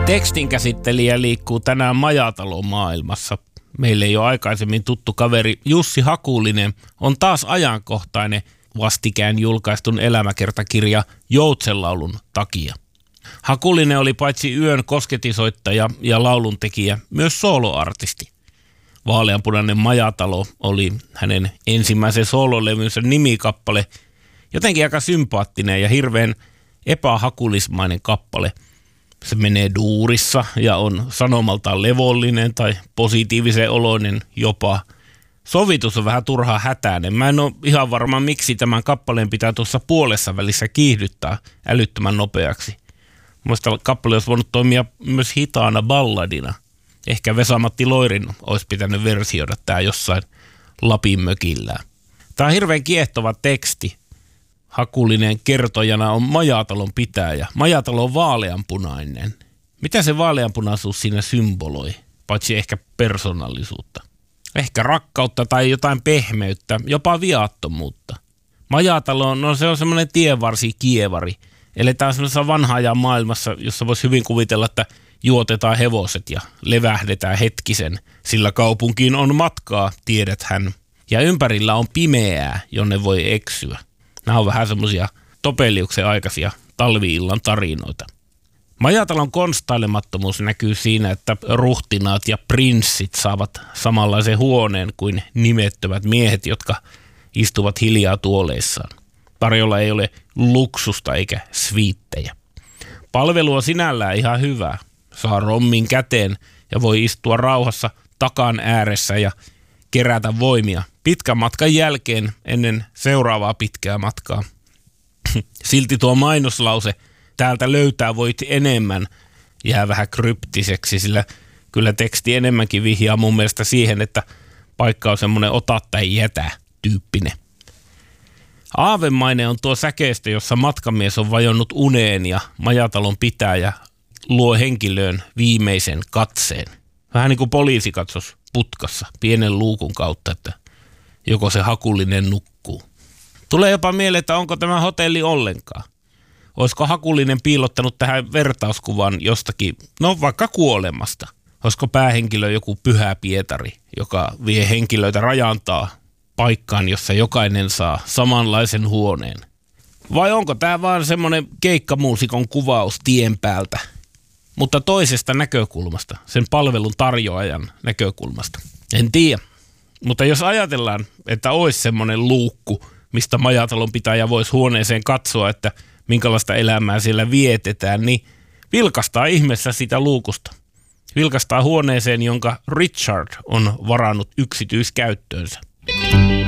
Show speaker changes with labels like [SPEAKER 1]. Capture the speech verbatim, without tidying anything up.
[SPEAKER 1] Tekstinkäsittelijä liikkuu tänään majatalon maailmassa. Meille ei ole aikaisemmin tuttu kaveri Jussi Hakulinen on taas ajankohtainen vastikään julkaistun elämäkertakirja Joutsenlaulun takia. Hakulinen oli paitsi yön kosketisoittaja ja lauluntekijä, myös sooloartisti. Vaaleanpunainen majatalo oli hänen ensimmäisen soololevynsä nimikappale, jotenkin aika sympaattinen ja hirveän epähakulismainen kappale. Se menee duurissa ja on sanomaltaan levollinen tai positiivisen oloinen jopa. Sovitus on vähän turhaa hätäinen. Mä en ole ihan varma, miksi tämän kappaleen pitää tuossa puolessa välissä kiihdyttää älyttömän nopeaksi. Muista kappale olisi voinut toimia myös hitaana balladina. Ehkä Vesa-Matti Loirin olisi pitänyt versioida tämä jossain Lapin mökillään. Tämä on hirveän kiehtova teksti. Hakulinen kertojana on majatalon pitäjä. Majatalo on vaaleanpunainen. Mitä se vaaleanpunaisuus siinä symboloi, paitsi ehkä persoonallisuutta? Ehkä rakkautta tai jotain pehmeyttä, jopa viattomuutta. Majatalo, no se on semmoinen tienvarsi kievari. Eletään semmoisessa vanhan ajan maailmassa, jossa voisi hyvin kuvitella, että juotetaan hevoset ja levähdetään hetkisen, sillä kaupunkiin on matkaa, tiedät hän. Ja ympärillä on pimeää, jonne voi eksyä. Nämä on vähän semmoisia Topeliuksen aikaisia talvi-illan tarinoita. Majatalon konstailemattomuus näkyy siinä, että ruhtinaat ja prinssit saavat samanlaisen huoneen kuin nimettömät miehet, jotka istuvat hiljaa tuoleissaan. Tarjolla ei ole luksusta eikä sviittejä. Palvelu on sinällään ihan hyvä. Saa rommin käteen ja voi istua rauhassa takan ääressä ja kerätä voimia pitkän matkan jälkeen ennen seuraavaa pitkää matkaa. Silti tuo mainoslause, täältä löytää voit enemmän, jää vähän kryptiseksi, sillä kyllä teksti enemmänkin vihjaa mun mielestä siihen, että paikka on semmoinen ota tai jätä tyyppinen. Aavemainen on tuo säkeistö, jossa matkamies on vajonnut uneen ja majatalon pitäjä luo henkilöön viimeisen katseen. Vähän niin kuin poliisi katsos putkassa pienen luukun kautta, että joko se Hakulinen nukkuu. Tulee jopa mieleen, että onko tämä hotelli ollenkaan. Olisiko Hakulinen piilottanut tähän vertauskuvan jostakin, no vaikka kuolemasta. Olisiko päähenkilö joku Pyhä Pietari, joka vie henkilöitä rajantaa paikkaan, jossa jokainen saa samanlaisen huoneen. Vai onko tämä vaan semmoinen keikkamuusikon kuvaus tien päältä, mutta toisesta näkökulmasta, sen palvelun tarjoajan näkökulmasta? En tiedä, mutta jos ajatellaan, että olisi semmoinen luukku, mistä majatalon pitäjä voisi huoneeseen katsoa, että minkälaista elämää siellä vietetään, niin vilkastaa ihmeessä sitä luukusta. Vilkastaa huoneeseen, jonka Richard on varannut yksityiskäyttöönsä.